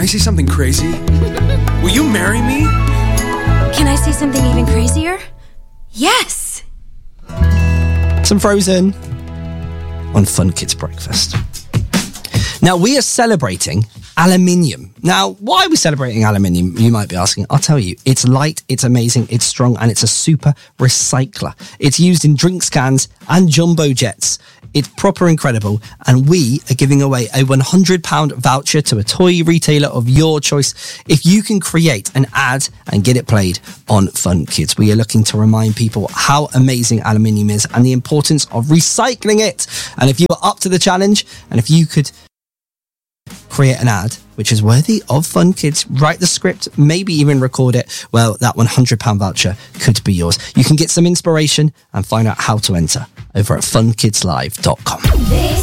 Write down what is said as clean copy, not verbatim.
say something crazy? Will you marry me? Can I say something even crazier? Yes! Some Frozen on Fun Kids Breakfast. Now, we are celebrating aluminium. Now, why are we celebrating aluminium? You might be asking. I'll tell you. It's light, it's amazing, it's strong, and it's a super recycler. It's used in drinks cans and jumbo jets. It's proper incredible, and we are giving away a £100 voucher to a toy retailer of your choice if you can create an ad and get it played on Fun Kids. We are looking to remind people how amazing aluminium is and the importance of recycling it. And if you are up to the challenge, and if you could create an ad which is worthy of Fun Kids, write the script, maybe even record it, well, that £100 voucher could be yours. You can get some inspiration and find out how to enter over at funkidslive.com.